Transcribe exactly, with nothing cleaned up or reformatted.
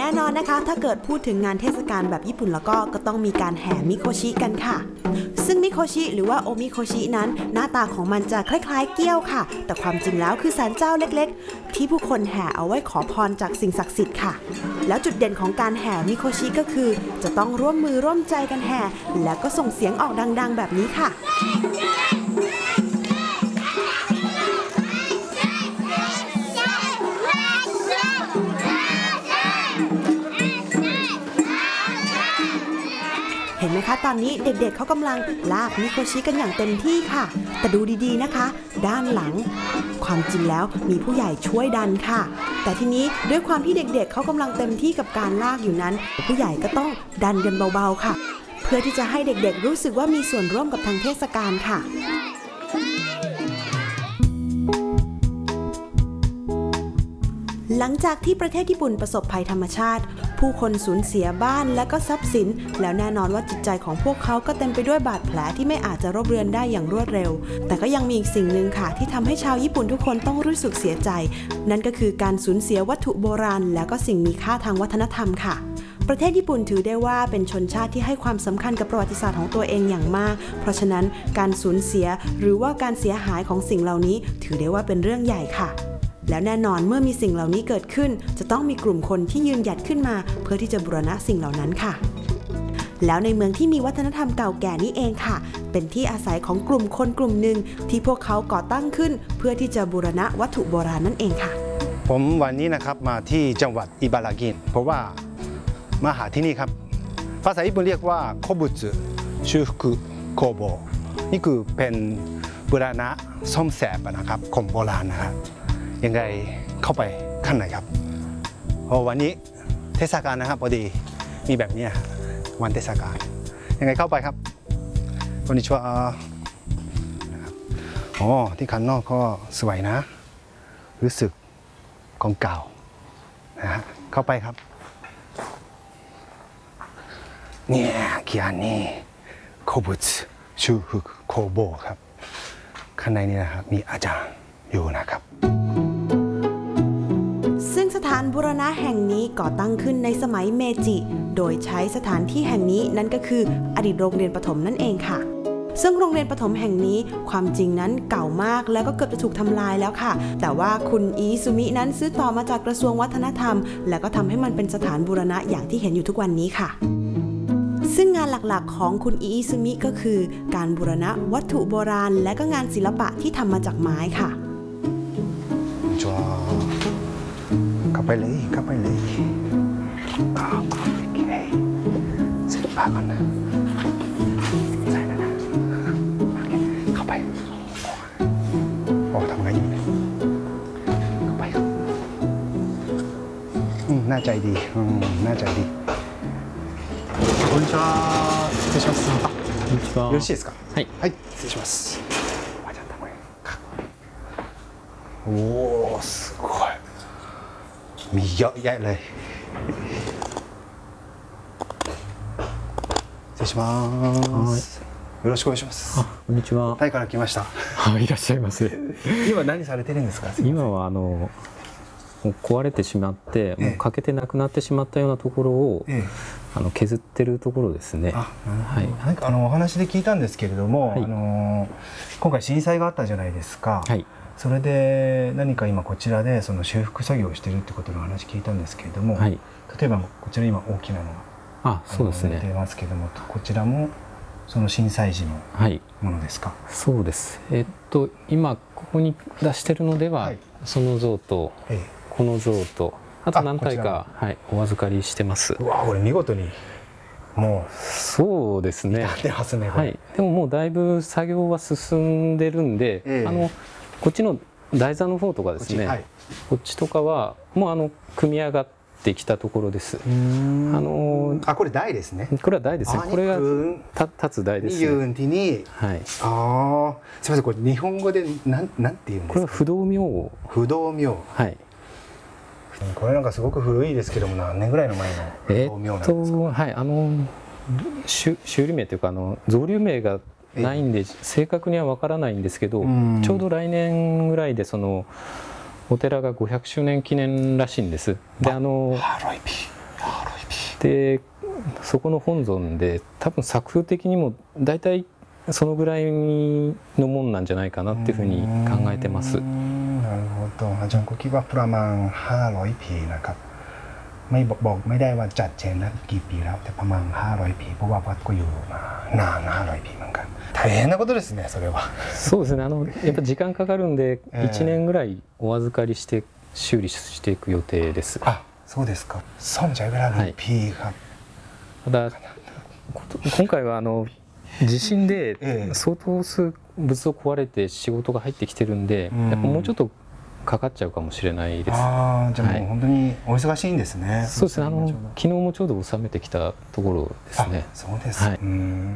น่นอนนะคะถ้าเกิดพูดถึงงานเทศกาลแบบญี่ปุ่นแล้วก็ก็ต้องมีการแห่มิโคชิกันค่ะซึ่งมิโคชิหรือว่าโอมิโคชินั้นหน้าตาของมันจะคล้ายๆเกี้ยวค่ะแต่ความจริงแล้วคือศาลเจ้าเล็กๆที่ผู้คนแห่เอาไว้ขอพรจากสิ่งศักดิ์สิทธิ์ค่ะแล้วจุดเด่นของการแห่มิโคชิก็คือจะต้องร่วมมือร่วมใจกันแห่แล้วก็ส่งเสียงออกดังๆแบบนี้ค่ะเห็นไหมคะตอนนี้เด็กๆเขากำลังลากมิโคชิกันอย่างเต็มที่ค่ะแต่ดูดีๆนะคะด้านหลังความจริงแล้วมีผู้ใหญ่ช่วยดันค่ะแต่ทีนี้ด้วยความที่เด็กๆ เ, เขากำลังเต็มที่กับการลากอยู่นั้นผู้ใหญ่ก็ต้องดันกันเบาๆค่ะเพื่อที่จะให้เด็กๆรู้สึกว่ามีส่วนร่วมกับทางเทศกาลค่ะหลังจากที่ประเทศญี่ปุ่นประสบภัยธรรมชาติผู้คนสูญเสียบ้านและก็ทรัพย์สินแล้วแน่นอนว่าจิตใจของพวกเขาก็เต็มไปด้วยบาดแผลที่ไม่อาจจะรบเรือนได้อย่างรวดเร็วแต่ก็ยังมีอีกสิ่งหนึ่งค่ะที่ทำให้ชาวญี่ปุ่นทุกคนต้องรู้สึกเสียใจนั่นก็คือการสูญเสียวัตถุโบราณและก็สิ่งมีค่าทางวัฒนธรรมค่ะประเทศญี่ปุ่นถือได้ว่าเป็นชนชาติที่ให้ความสำคัญกับประวัติศาสตร์ของตัวเองอย่างมากเพราะฉะนั้นการสูญเสียหรือว่าการเสียหายของสิ่งเหล่านี้ถือได้ว่าเป็นเรื่องใหญ่ค่ะแล้วแน่นอนเมื่อมีสิ่งเหล่านี้เกิดขึ้นจะต้องมีกลุ่มคนที่ยืนหยัดขึ้นมาเพื่อที่จะบูรณะสิ่งเหล่านั้นค่ะแล้วในเมืองที่มีวัฒนธรรมเก่าแก่นี้เองค่ะเป็นที่อาศัยของกลุ่มคนกลุ่มหนึ่งที่พวกเขาก่อตั้งขึ้นเพื่อที่จะบูรณะวัตถุโบราณนั่นเองค่ะผมวันนี้นะครับมาที่จังหวัดอิบารากิเพราะว่ามาหาที่นี่ครับภาษาญี่ปุ่นเรียกว่าโคบุตสึชูฟุกุโคโบนี่คือเป็นบูรณะซ่อมแซมนะครับของโบราณนะครับยังไงเข้าไปข้างในครับเพราะวันนี้เทศกาลนะครับพอดีมีแบบนี้วันเทศกาลยังไงเข้าไปครับこんにちはนะครับอ๋อที่ข้างนอกก็สวยนะรู้สึกของเก่านะฮะเข้าไปครับเนี่ยเขียนนี่โคบุตสึชูฟุกุโคโบครับข้างในนี้นะครับมีอาจารย์อยู่นะครับซึ่งสถานบูรณะแห่งนี้ก่อตั้งขึ้นในสมัยเมจิโดยใช้สถานที่แห่งนี้นั่นก็คืออดีตโรงเรียนประถมนั่นเองค่ะซึ่งโรงเรียนประถมแห่งนี้ความจริงนั้นเก่ามากแล้วก็เกือบจะถูกทำลายแล้วค่ะแต่ว่าคุณอิซุมินั้นซื้อต่อมาจากกระทรวงวัฒนธรรมแล้วก็ทำให้มันเป็นสถานบูรณะอย่างที่เห็นอยู่ทุกวันนี้ค่ะซึ่งงานหลักๆของคุณอิซุมิก็คือการบูรณะวัตถุโบราณและก็งานศิลปะที่ทำมาจากไม้ค่ะเข้าไปเลยเข้าไปเลยโอเคเสร็จปากก่อนนะใส่แล้วนะเข้าไปโอ้ทำไงอยู่เนี่ยเข้าไปครับน่าใจดีน่าใจดีこんにちは失礼しますこんにちはよろしいですかはいはい失礼しますโอ้すごいมีเยอะแยะเลย失礼しますよろしくお願いしますこんにちはタイから来ましたいらっしゃいませ今何されてるんですか今はあの壊れてしまってもう欠けてなくなってしまったようなところを、ええ、あの削ってるところですね。 はい。なんかあのお話で聞いたんですけれども、はい、あの今回震災があったじゃないですか。はい。それで何か今こちらでその修復作業をしているってことの話聞いたんですけれども、はい、例えばこちら今大きなのがあ、そうですね。 出てますけれども、こちらもその震災時のものですか。はい、 そうです。えっと今ここに出してるのでは、はい、その像と。ええこの像とあと何体か、はい、お預かりしてます。 うわ、これ見事にもうそうですね。 至ってますね。 はい。でももうだいぶ作業は進んでるんで、えー、あのこっちの台座の方とかですね。こっち、はい、こっちとかはもうあの組み上がってきたところです。あのあ、これ台ですね。 これは台ですね。これが立つ台ですね。 に、はい。ああ、すみません、これ日本語でなんなんて言うんですか。 これは不動明。 不動明。はい。これなんかすごく古いですけども何年ぐらいの前の不動明なんですか。えっとはいあの修理名というかあの造立名がないんで正確にはわからないんですけど、ちょうど来年ぐらいでそのお寺がごひゃくしゅうねん記念らしいんです。であのでそこの本尊で多分作風的にも大体そのぐらいのもんなんじゃないかなっていうふうに考えてます。 なるほどอาจารย์ก็คิดว่าประมาณห้าร้อยปีนะครับไม่บอกไม่ได้ว่าจัดเจนแล้วกี่ปีแล้วแต่ประมาณห้าร้อยปีเพราะว่าวัดก็อยู่มานานห้าร้อยปีเหมือนกัน大変なことですねそれは。 そうですねあのやっぱ時間かかるんでいちねんぐらいお預かりして修理していく予定です。 あそうですかซ่อมใช้เวลาหนึ่งปีครับただ今回はあの地震で相当数物を壊れて仕事が入ってきてるんで、やっぱもうちょっとかかっちゃうかもしれないです。 ああじゃあもう本当にお忙しいんですね。 そうですねあの昨日もちょうど収めてきたところですね。 そうです。はい。